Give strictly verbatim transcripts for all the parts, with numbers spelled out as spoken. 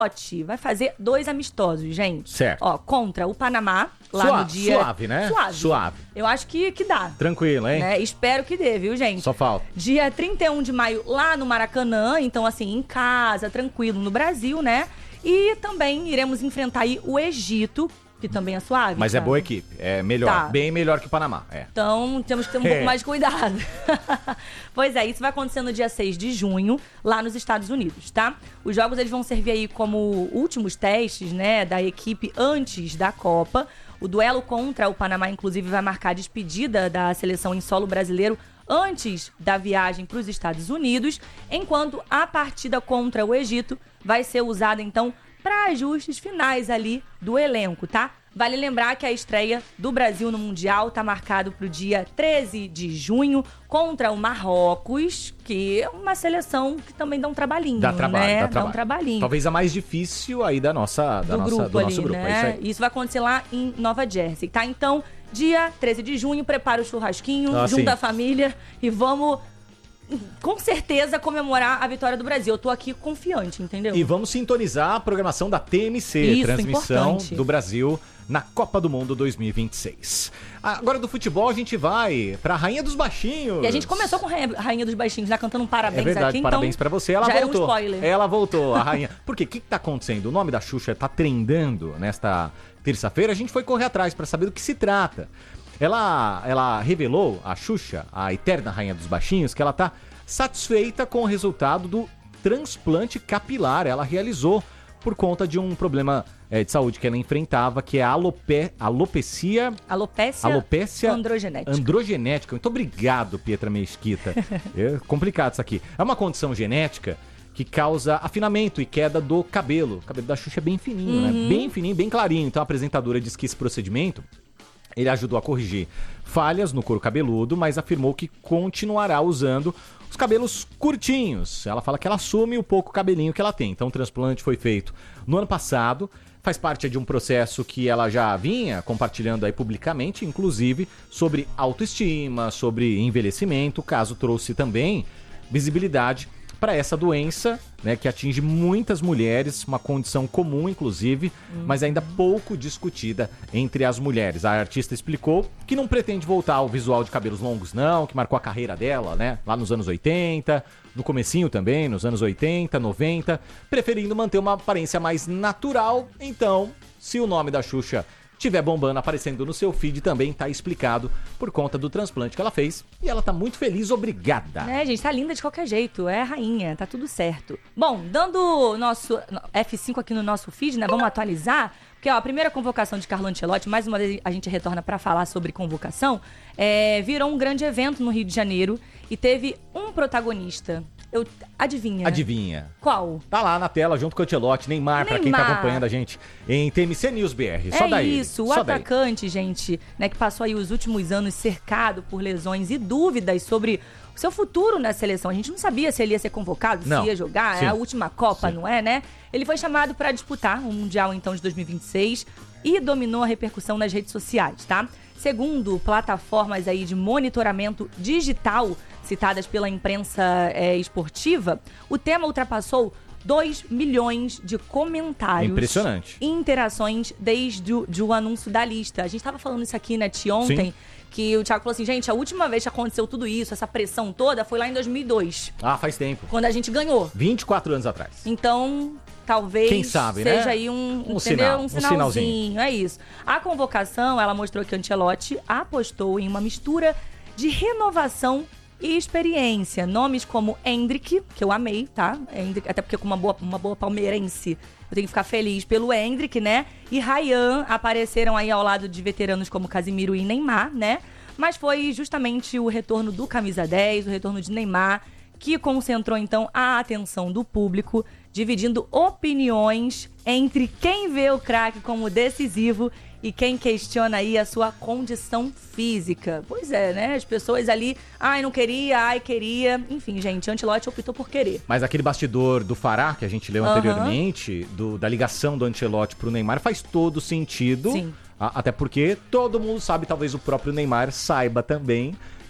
vai fazer dois amistosos, gente. Certo. Ó, contra o Panamá, lá Suave, no dia... Suave, né? Suave. Suave. Eu acho que, que dá. Tranquilo, hein? Né? Espero que dê, viu, gente? Só falta. Dia trinta e um de maio, lá no Maracanã. Então, assim, em casa, tranquilo, no Brasil, né? E também iremos enfrentar aí o Egito, que também é suave. Mas cara. é boa equipe. É melhor. Tá. Bem melhor que o Panamá. É. Então, temos que ter um É. pouco mais de cuidado. Pois é, isso vai acontecer no dia seis de junho, lá nos Estados Unidos, tá? Os jogos, eles vão servir aí como últimos testes, né, da equipe antes da Copa. O duelo contra o Panamá, inclusive, vai marcar a despedida da seleção em solo brasileiro antes da viagem para os Estados Unidos, enquanto a partida contra o Egito vai ser usada, então, para ajustes finais ali do elenco, tá? Vale lembrar que a estreia do Brasil no Mundial tá marcado para o dia treze de junho contra o Marrocos, que é uma seleção que também dá um trabalhinho, Dá trabalho, né? dá trabalho. Dá um trabalhinho. Talvez a mais difícil aí da nossa, da do, nossa, grupo do nosso ali, grupo. né? É isso aí. Isso vai acontecer lá em Nova Jersey, tá? Então, dia treze de junho, prepara o churrasquinho, Ah, junta sim. a família e vamos, com certeza, comemorar a vitória do Brasil. Eu tô aqui confiante, entendeu? E vamos sintonizar a programação da T M C, Isso, transmissão importante. do Brasil na Copa do Mundo dois mil e vinte e seis. Agora do futebol a gente vai pra Rainha dos Baixinhos. E a gente começou com a Rainha dos Baixinhos, né? Cantando um parabéns É verdade, aqui. parabéns então, pra você. Ela já voltou. era um spoiler. Ela voltou, a rainha. Por quê? O que, que tá acontecendo? O nome da Xuxa tá trendando nesta terça-feira. A gente foi correr atrás pra saber do que se trata. Ela, ela revelou, a Xuxa, a eterna Rainha dos Baixinhos, que ela tá satisfeita com o resultado do transplante capilar. Ela realizou por conta de um problema é, de saúde que ela enfrentava, que é a alope, alopecia... Alopécia, Alopécia androgenética. androgenética. Muito obrigado, Pietra Mesquita. É complicado isso aqui. É uma condição genética que causa afinamento e queda do cabelo. O cabelo da Xuxa é bem fininho, Uhum. né? Bem fininho, bem clarinho. Então a apresentadora diz que esse procedimento ele ajudou a corrigir falhas no couro cabeludo, mas afirmou que continuará usando os cabelos curtinhos. Ela fala que ela assume o pouco cabelinho que ela tem. Então o transplante foi feito no ano passado, faz parte de um processo que ela já vinha compartilhando aí publicamente, inclusive sobre autoestima, sobre envelhecimento. O caso trouxe também visibilidade para essa doença, né, que atinge muitas mulheres, uma condição comum, inclusive, uhum. mas ainda pouco discutida entre as mulheres. A artista explicou que não pretende voltar ao visual de cabelos longos, não, que marcou a carreira dela, né, lá nos anos oitenta, no comecinho também, nos anos oitenta, noventa, preferindo manter uma aparência mais natural. Então, se o nome da Xuxa estiver bombando, aparecendo no seu feed, também tá explicado por conta do transplante que ela fez. E ela tá muito feliz, obrigada. É, gente, tá linda de qualquer jeito, é a rainha, tá tudo certo. Bom, dando nosso F cinco aqui no nosso feed, né, vamos atualizar, porque ó, a primeira convocação de Carlo Ancelotti, mais uma vez a gente retorna pra falar sobre convocação, é, virou um grande evento no Rio de Janeiro e teve um protagonista. Eu, adivinha? Adivinha. Qual? Tá lá na tela, junto com o Ancelotti, Neymar, pra quem tá Neymar. acompanhando a gente em T M C News B R. Só É daí. isso, o Só daí. atacante, gente, né, que passou aí os últimos anos cercado por lesões e dúvidas sobre o seu futuro na seleção. A gente não sabia se ele ia ser convocado, Não. se ia jogar, Sim. é a última Copa, Sim. não é, né? Ele foi chamado para disputar o Mundial, então, de dois mil e vinte e seis e dominou a repercussão nas redes sociais, tá? Segundo plataformas aí de monitoramento digital citadas pela imprensa é, esportiva, o tema ultrapassou dois milhões de comentários Impressionante. e interações desde o, de o anúncio da lista. A gente tava falando isso aqui, né, Ti, ontem, Sim. que o Thiago falou assim, gente, a última vez que aconteceu tudo isso, essa pressão toda, foi lá em dois mil e dois, Ah, faz tempo. quando a gente ganhou. vinte e quatro anos atrás. Então, talvez Quem sabe, seja né? aí um, Um entendeu? sinal, um um sinalzinho, sinalzinho. é isso. A convocação, ela mostrou que Ancelotti apostou em uma mistura de renovação e experiência. Nomes como Endrick, que eu amei, tá? Endrick, até porque com uma boa, uma boa palmeirense, eu tenho que ficar feliz pelo Endrick, né? E Ryan apareceram aí ao lado de veteranos como Casemiro e Neymar, né? Mas foi justamente o retorno do camisa dez, o retorno de Neymar, que concentrou então a atenção do público, dividindo opiniões entre quem vê o craque como decisivo e quem questiona aí a sua condição física. Pois é, né? As pessoas ali, ai, não queria, ai, queria. Enfim, gente, Ancelotti optou por querer. Mas aquele bastidor do Fará, que a gente leu Aham. anteriormente, do, da ligação do Ancelotti pro Neymar, faz todo sentido. Sim. A, até porque todo mundo sabe, talvez o próprio Neymar saiba também,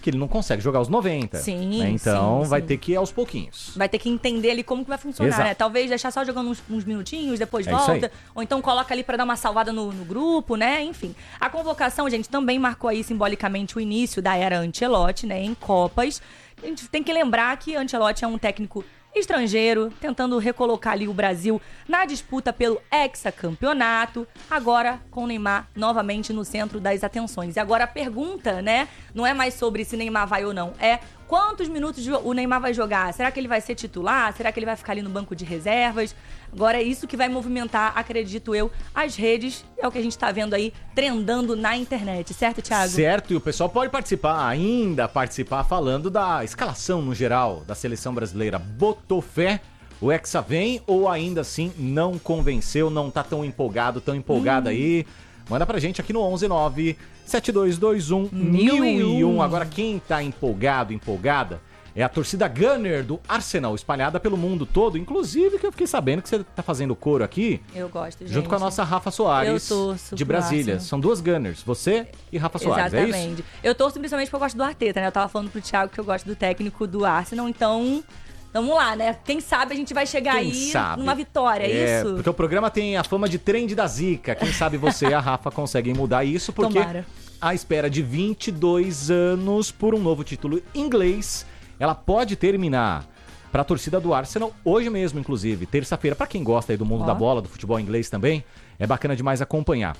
que ele não consegue jogar os noventa. Sim, né? Então sim, vai sim. ter que ir aos pouquinhos. Vai ter que entender ali como que vai funcionar, Exato. né? Talvez deixar só jogando uns, uns minutinhos, depois É isso volta. aí. Ou então coloca ali pra dar uma salvada no, no grupo, né? Enfim. A convocação, gente, também marcou aí simbolicamente o início da era Ancelotti, né? Em Copas. A gente tem que lembrar que Ancelotti é um técnico estrangeiro, tentando recolocar ali o Brasil na disputa pelo hexacampeonato, agora com o Neymar novamente no centro das atenções. E agora a pergunta, né, não é mais sobre se Neymar vai ou não, é quantos minutos o Neymar vai jogar? Será que ele vai ser titular? Será que ele vai ficar ali no banco de reservas? Agora é isso que vai movimentar, acredito eu, as redes. É o que a gente tá vendo aí, trendando na internet. Certo, Thiago? Certo, e o pessoal pode participar, ainda participar, falando da escalação no geral da seleção brasileira. Botou fé? O Hexa vem ou ainda assim não convenceu, não tá tão empolgado, tão empolgada hum. aí? Manda pra gente aqui no onze nove sete dois dois um mil e um. Agora quem tá empolgado, empolgada, é a torcida Gunner do Arsenal, espalhada pelo mundo todo. Inclusive, que eu fiquei sabendo que você tá fazendo coro aqui. Eu gosto, gente. Junto com a nossa Rafa Soares, eu torço de Brasília. São duas Gunners, você e Rafa Soares, Exatamente. é isso? Eu torço principalmente porque eu gosto do Arteta, né? Eu tava falando pro Thiago que eu gosto do técnico do Arsenal, então... Vamos lá, né? Quem sabe a gente vai chegar Quem aí sabe? numa vitória, é, é isso? Porque o programa tem a fama de trend da zica. Quem sabe você e a Rafa conseguem mudar isso, porque Tomara. à espera de vinte e dois anos por um novo título inglês, ela pode terminar para a torcida do Arsenal hoje mesmo, inclusive, terça-feira. Para quem gosta aí do mundo Ó. da bola, do futebol inglês também, é bacana demais acompanhar.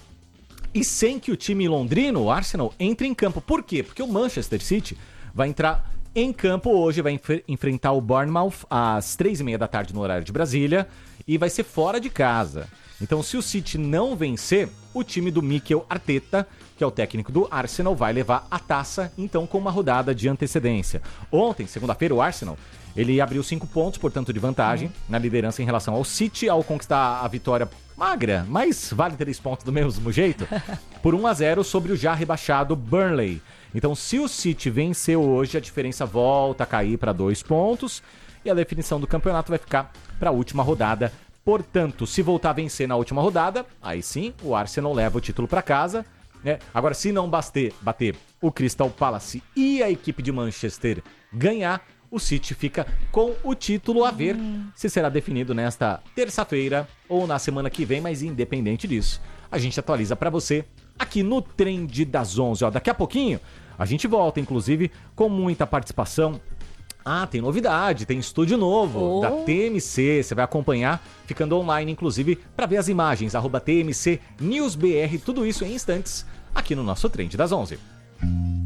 E sem que o time londrino, o Arsenal, entre em campo. Por quê? Porque o Manchester City vai entrar em campo hoje, vai enf- enfrentar o Bournemouth às três e meia da tarde no horário de Brasília e vai ser fora de casa. Então, se o City não vencer, o time do Mikel Arteta, que é o técnico do Arsenal, vai levar a taça, então, com uma rodada de antecedência. Ontem, segunda-feira, o Arsenal, ele abriu cinco pontos, portanto, de vantagem uhum. na liderança em relação ao City, ao conquistar a vitória magra, mas vale três pontos do mesmo jeito, por um a zero sobre o já rebaixado Burnley. Então, se o City vencer hoje, a diferença volta a cair para dois pontos e a definição do campeonato vai ficar para a última rodada. Portanto, se voltar a vencer na última rodada, aí sim, o Arsenal leva o título para casa. Né? Agora, se não bater, bater o Crystal Palace e a equipe de Manchester ganhar, o City fica com o título a ver hum. se será definido nesta terça-feira ou na semana que vem, mas independente disso, a gente atualiza para você aqui no Trend das onze. Ó, daqui a pouquinho a gente volta, inclusive, com muita participação. Ah, tem novidade, tem estúdio novo oh. da T M C. Você vai acompanhar ficando online, inclusive, para ver as imagens. Arroba T M C News B R, tudo isso em instantes aqui no nosso Trend das onze.